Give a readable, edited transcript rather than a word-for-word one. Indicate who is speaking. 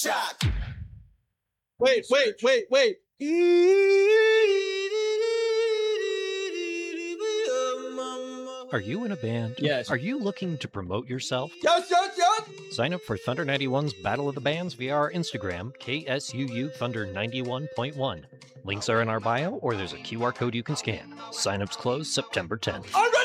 Speaker 1: shock.
Speaker 2: Wait.
Speaker 3: Are you in a band?
Speaker 2: Yes.
Speaker 3: Are you looking to promote yourself?
Speaker 2: Yes.
Speaker 3: Sign up for Thunder 91's Battle of the Bands via our Instagram, KSUU Thunder 91.1. Links are in our bio, or there's a QR code you can scan. Sign-ups close September 10th.
Speaker 2: I'm